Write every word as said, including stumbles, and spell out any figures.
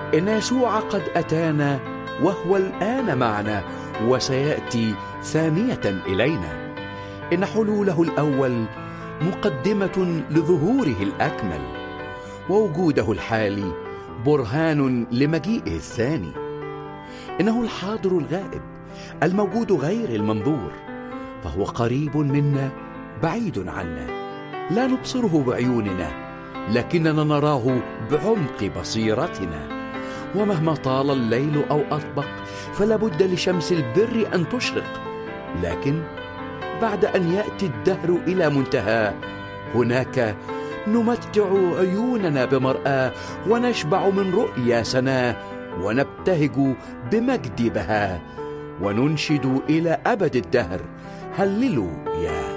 إن يسوع قد أتانا وهو الآن معنا وسيأتي ثانية إلينا. إن حلوله الأول مقدمة لظهوره الأكمل، ووجوده الحالي برهان لمجيئه الثاني. إنه الحاضر الغائب الموجود غير المنظور، فهو قريب منا بعيد عنا، لا نبصره بعيوننا لكننا نراه بعمق بصيرتنا. ومهما طال الليل أو أطبق فلا بد لشمس البر أن تشرق، لكن بعد أن يأتي الدهر إلى منتهى هناك نمتع عيوننا بمرآة ونشبع من رؤيا سناه ونبتهج بمجد بهاه وننشد إلى أبد الدهر هللوا يا